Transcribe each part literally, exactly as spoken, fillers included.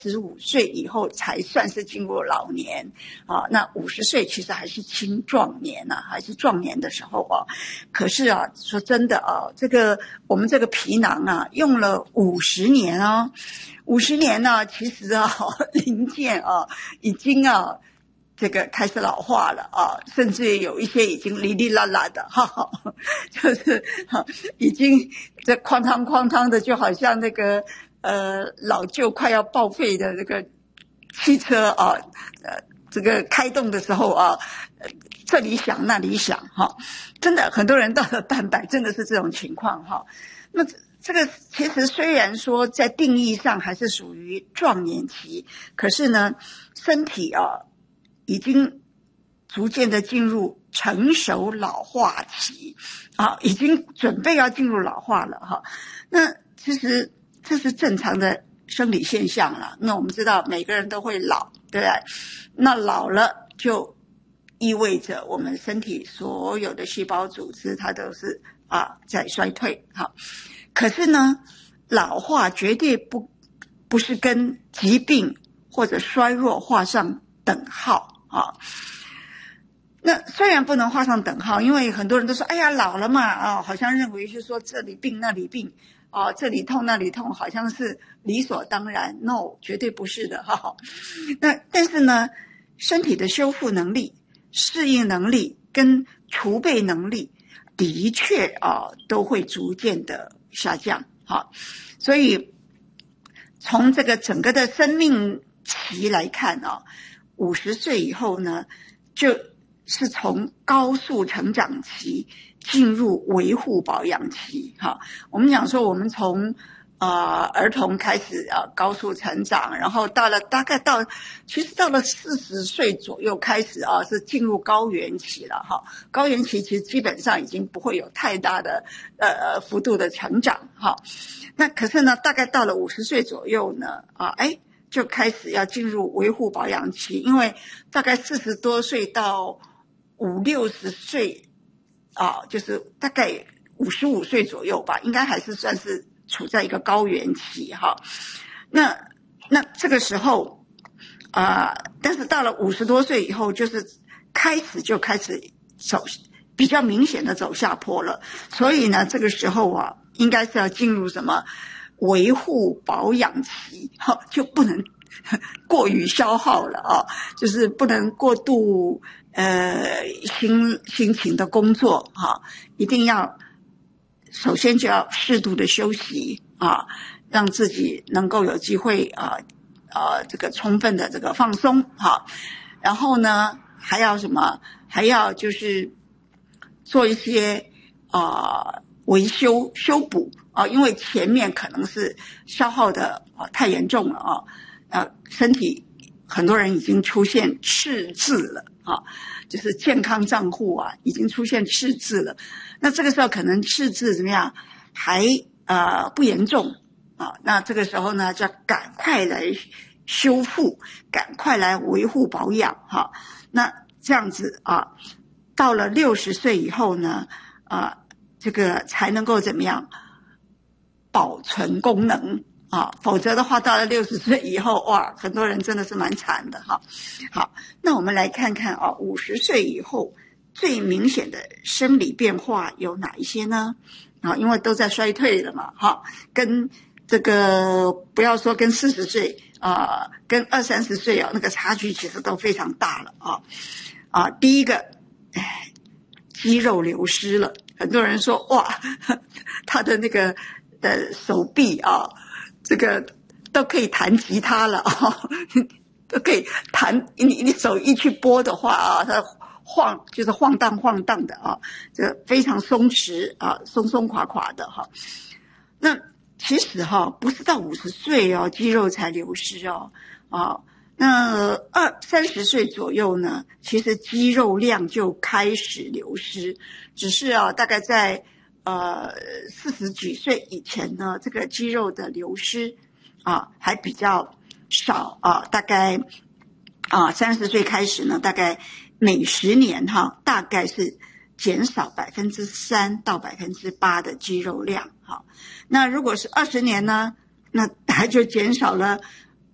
十五岁以后才算是进入老年啊，那五十岁其实还是青壮年啊，还是壮年的时候啊。可是啊，说真的啊，这个我们这个皮囊啊，用了五十年啊，五十年呢、啊，其实啊，零件啊，已经啊。这个开始老化了啊，甚至有一些已经哩哩啦啦的，哈哈，就是哈，已经这哐当哐当的，就好像那个呃老旧快要报废的这个汽车啊，呃，这个开动的时候啊，这里响那里响哈，真的很多人到了半百，真的是这种情况哈。那这个其实虽然说在定义上还是属于壮年期，可是呢，身体啊。已经逐渐的进入成熟老化期啊，已经准备要进入老化了哈。那其实这是正常的生理现象了。那我们知道每个人都会老，对不对？那老了就意味着我们身体所有的细胞组织它都是啊在衰退哈。可是呢，老化绝对不不是跟疾病或者衰弱画上等号。啊，那虽然不能画上等号，因为很多人都说，哎呀，老了嘛，啊，好像认为是说这里病那里病，啊，这里痛那里痛，好像是理所当然。No， 绝对不是的，哈哈。那但是呢，身体的修复能力、适应能力跟储备能力，的确啊，都会逐渐的下降。好，所以从这个整个的生命期来看啊。五十岁以后呢，就是从高速成长期进入维护保养期。哈，我们讲说，我们从呃儿童开始啊高速成长，然后到了大概到，其实到了四十岁左右开始啊是进入高原期了。哈，高原期其实基本上已经不会有太大的呃幅度的成长。哈，那可是呢，大概到了五十岁左右呢，啊，哎。就开始要进入维护保养期，因为大概四十多岁到五六十岁啊，就是大概五十五岁左右吧，应该还是算是处在一个高原期哈。那那这个时候啊、呃，但是到了五十多岁以后，就是开始就开始走比较明显的走下坡了，所以呢，这个时候啊，应该是要进入什么？维护保养期，哈，就不能过于消耗了啊，就是不能过度呃辛辛勤的工作哈，一定要首先就要适度的休息啊，让自己能够有机会啊啊这个充分的这个放松哈，然后呢还要什么？还要就是做一些啊维修修补。啊，因为前面可能是消耗的啊太严重了啊，呃，身体很多人已经出现赤字了啊，就是健康账户啊已经出现赤字了。那这个时候可能赤字怎么样还呃不严重啊？那这个时候呢，就要赶快来修复，赶快来维护保养哈、啊。那这样子啊，到了六十岁以后呢，啊，这个才能够怎么样？保存功能啊，否则的话，到了六十岁以后，哇，很多人真的是蛮惨的哈。好，那我们来看看啊，五十岁以后最明显的生理变化有哪一些呢？啊，因为都在衰退了嘛，哈，跟这个不要说跟四十岁啊，跟二三十岁啊，那个差距其实都非常大了啊啊，第一个，哎，肌肉流失了，很多人说哇，他的那个。的手臂啊，这个都可以弹吉他了啊，都可以弹。你你手一去拨的话啊，它晃就是晃荡晃荡的啊，这非常松弛啊，松松垮垮的哈。那其实哈，不是到五十岁哦，肌肉才流失哦啊。那二三十岁左右呢，其实肌肉量就开始流失，只是啊，大概在。呃，四十几岁以前呢，这个肌肉的流失啊还比较少啊，大概啊三十岁开始呢，大概每十年哈，大概是减少百分之三到百分之八的肌肉量哈。那如果是二十年呢，那它就减少了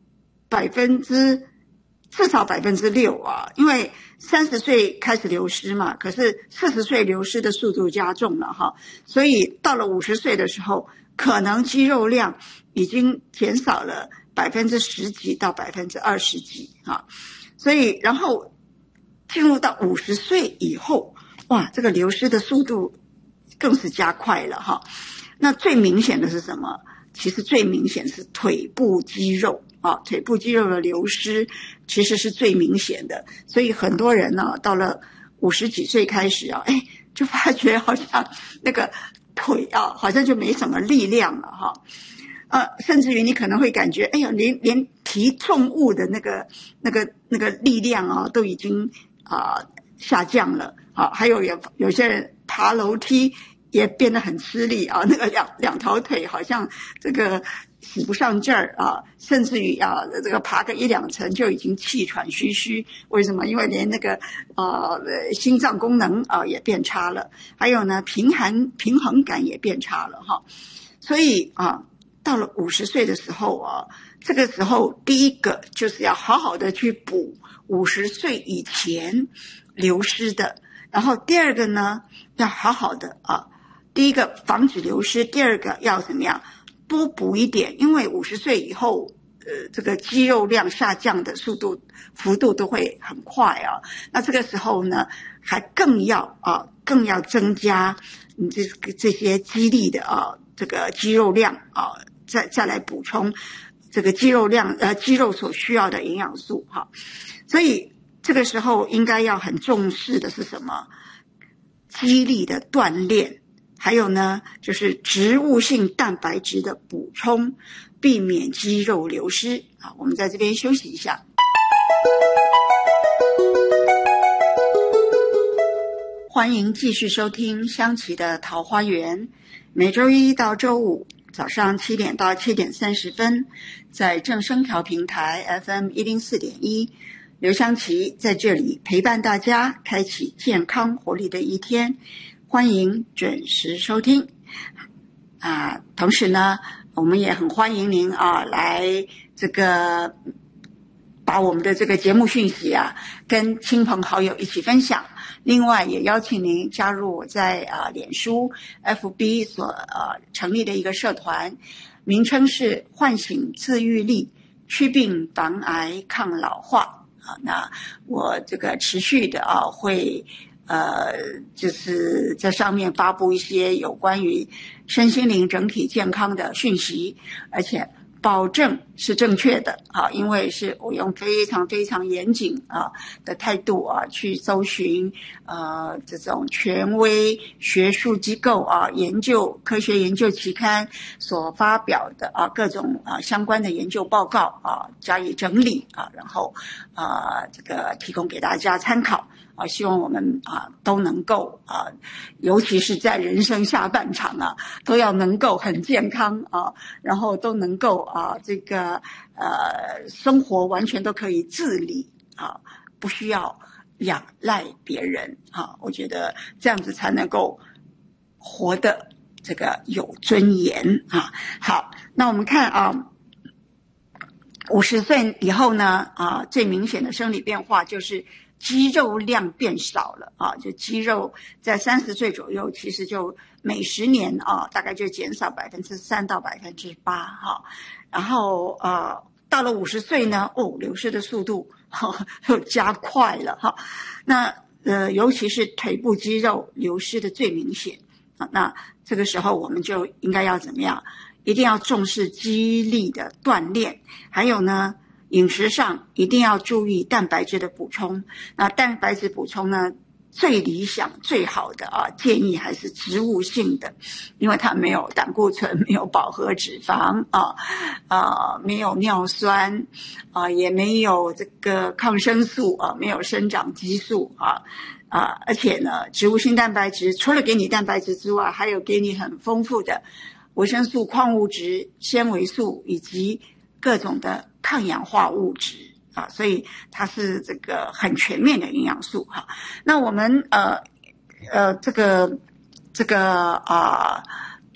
百分之至少百分之六啊，因为三十岁开始流失嘛，可是四十岁流失的速度加重了哈，所以到了五十岁的时候，可能肌肉量已经减少了百分之十几到百分之二十几啊，所以然后进入到五十岁以后，哇，这个流失的速度更是加快了哈。那最明显的是什么？其实最明显是腿部肌肉啊，腿部肌肉的流失其实是最明显的。所以很多人呢，到了五十几岁开始啊，哎，就发觉好像那个腿啊，好像就没什么力量了哈。呃，甚至于你可能会感觉，哎呀，连连提重物的那个那个那个力量啊，都已经啊、呃、下降了啊。还有有有些人爬楼梯也变得很吃力啊，那个两两条腿好像这个使不上劲儿啊，甚至于啊这个爬个一两层就已经气喘吁吁。为什么？因为连那个呃心脏功能啊也变差了，还有呢平衡平衡感也变差了哈。所以啊，到了五十岁的时候啊，这个时候第一个就是要好好的去补五十岁以前流失的，然后第二个呢要好好的啊。第一个防止流失，第二个要怎么样多补一点，因为五十岁以后呃这个肌肉量下降的速度幅度都会很快啊。那这个时候呢还更要啊更要增加你这个这些肌力的啊这个肌肉量啊，再再来补充这个肌肉量呃肌肉所需要的营养素哈。所以这个时候应该要很重视的是什么？肌力的锻炼。还有呢，就是植物性蛋白质的补充，避免肌肉流失。好，我们在这边休息一下。欢迎继续收听香琪的桃花源，每周一到周五早上七点到七点三十分，在正声调平台 F M 一零四点一，刘香琪在这里陪伴大家，开启健康活力的一天。欢迎准时收听啊！同时呢，我们也很欢迎您啊来这个把我们的这个节目讯息啊跟亲朋好友一起分享。另外，也邀请您加入我在啊脸书 F B 所呃成立的一个社团，名称是唤醒自愈力，祛病防癌抗老化啊。那我这个持续的啊会。呃，就是在上面发布一些有关于身心灵整体健康的讯息，而且保证是正确的啊，因为是我用非常非常严谨啊的态度啊去搜寻呃这种权威学术机构啊研究科学研究期刊所发表的啊各种啊相关的研究报告啊加以整理啊，然后啊这个提供给大家参考。啊，希望我们啊都能够啊，尤其是在人生下半场啊，都要能够很健康啊，然后都能够啊，这个呃生活完全都可以自理啊，不需要仰赖别人啊。我觉得这样子才能够活得这个有尊严啊。好，那我们看啊。五十岁以后呢，啊，最明显的生理变化就是肌肉量变少了啊，就肌肉在三十岁左右，其实就每十年啊，大概就减少百分之三到百分之八哈。然后呃，到了五十岁呢，哦，流失的速度哈又加快了哈。那呃，尤其是腿部肌肉流失的最明显啊。那这个时候我们就应该要怎么样？一定要重视肌力的锻炼，还有呢，饮食上一定要注意蛋白质的补充。那蛋白质补充呢，最理想最好的啊，建议还是植物性的，因为它没有胆固醇，没有饱和脂肪啊啊，没有尿酸啊，也没有这个抗生素啊，没有生长激素啊。啊，而且呢，植物性蛋白质除了给你蛋白质之外，还有给你很丰富的维生素、矿物质、纤维素以及各种的抗氧化物质啊，所以它是这个很全面的营养素哈。那我们呃呃这个这个啊、呃、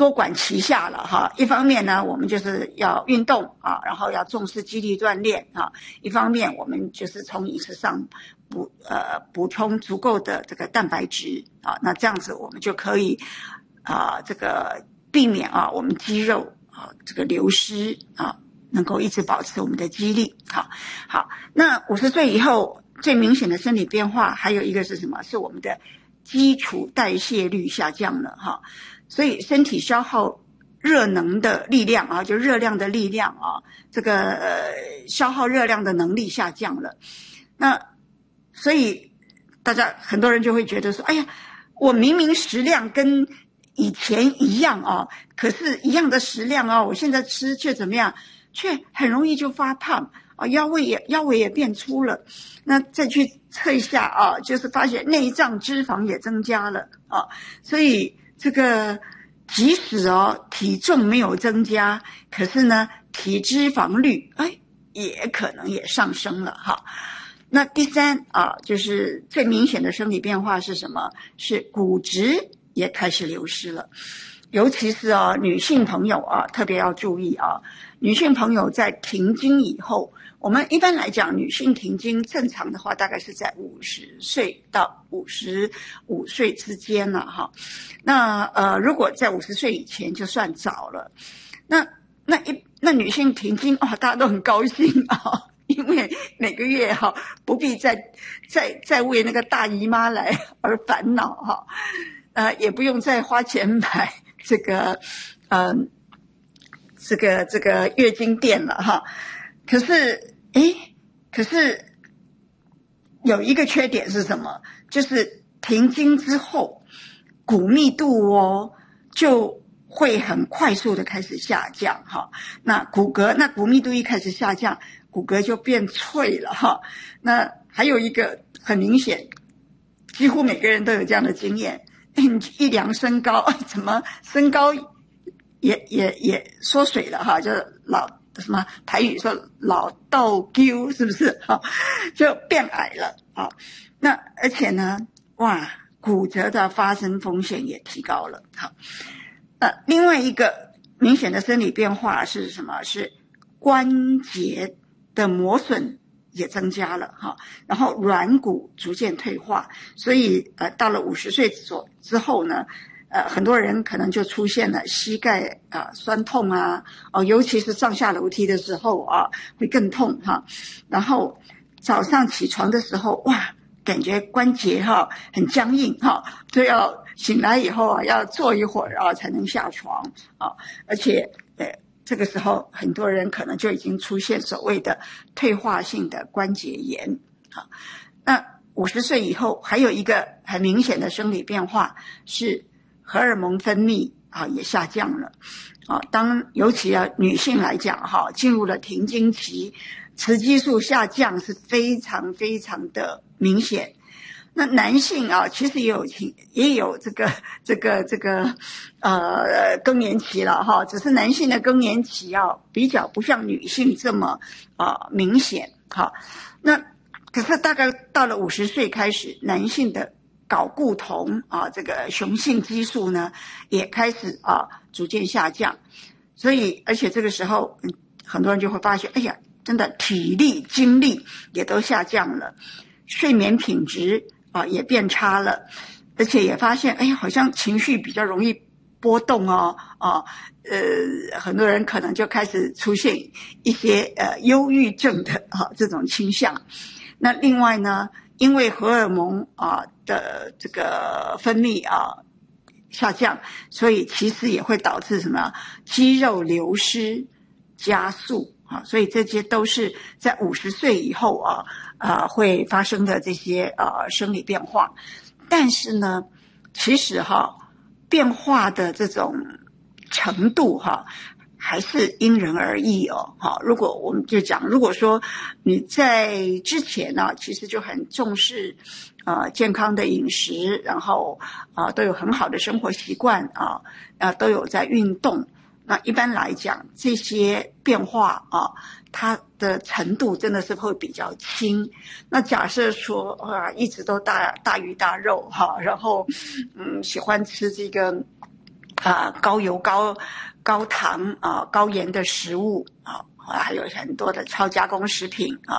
多管齐下了哈。一方面呢，我们就是要运动啊，然后要重视肌力锻炼啊；一方面，我们就是从饮食上补呃补充足够的这个蛋白质啊，那这样子我们就可以啊这个避免啊我们肌肉啊这个流失啊，能够一直保持我们的肌力。好，好，那五十岁以后最明显的生理变化还有一个是什么？是我们的基础代谢率下降了哈。所以身体消耗热能的力量啊，就热量的力量啊，这个呃消耗热量的能力下降了。那所以大家很多人就会觉得说，哎呀，我明明食量跟以前一样啊，可是一样的食量啊，我现在吃却怎么样？却很容易就发胖啊，腰围也腰围也变粗了。那再去测一下啊，就是发现内脏脂肪也增加了啊，所以这个即使哦体重没有增加，可是呢体脂肪率哎也可能也上升了哈。那第三啊，就是最明显的生理变化是什么？是骨质也开始流失了。尤其是啊女性朋友啊特别要注意啊，女性朋友在停经以后，我们一般来讲女性停经正常的话大概是在五十岁到五十五岁之间了哈。那呃如果在五十岁以前就算早了。那那一那女性停经哦，大家都很高兴啊，因为每个月哈不必再再再为那个大姨妈来而烦恼哈，呃也不用再花钱买这个呃这个这个月经垫了哈。可是诶可是有一个缺点是什么？就是停经之后骨密度哦就会很快速的开始下降哈。那骨骼那骨密度一开始下降，骨骼就变脆了哈。那还有一个很明显，几乎每个人都有这样的经验，一量身高怎么身高也也也缩水了哈，就是老什么台语说老豆丢是不是哈，就变矮了啊。那而且呢哇骨折的发生风险也提高了。好，呃另外一个明显的生理变化是什么？是关节的磨损也增加了哈，然后软骨逐渐退化。所以呃到了五十岁左之后呢，呃很多人可能就出现了膝盖啊、呃、酸痛啊，哦尤其是上下楼梯的时候啊会更痛哈。然后早上起床的时候哇感觉关节哈很僵硬哈，就要醒来以后啊要坐一会儿啊才能下床啊。而且呃这个时候很多人可能就已经出现所谓的退化性的关节炎啊。那五十岁以后还有一个很明显的生理变化是荷尔蒙分泌啊也下降了啊。当尤其啊女性来讲哈，进入了停经期，雌激素下降是非常非常的明显。那男性啊其实也有也有这个这个这个呃更年期了哈，只是男性的更年期啊比较不像女性这么啊、呃、明显哈。那可是大概到了五十岁开始，男性的睾固酮啊这个雄性激素呢也开始啊逐渐下降。所以而且这个时候嗯很多人就会发现，哎呀真的体力精力也都下降了，睡眠品质啊也变差了，而且也发现哎呀好像情绪比较容易波动哦啊呃很多人可能就开始出现一些呃忧郁症的啊这种倾向。那另外呢，因为荷尔蒙啊的这个分泌啊下降，所以其实也会导致什么肌肉流失加速啊。所以这些都是在五十岁以后啊啊会发生的这些呃生理变化。但是呢其实哈变化的这种程度哈还是因人而异哦。好，如果我们就讲，如果说你在之前呢、啊，其实就很重视呃健康的饮食，然后啊、呃、都有很好的生活习惯啊啊都有在运动，那一般来讲这些变化啊它的程度真的是会比较轻。那假设说啊一直都大大鱼大肉哈，然后嗯喜欢吃这个啊、高油高高糖啊、高盐的食物啊，还有很多的超加工食品啊，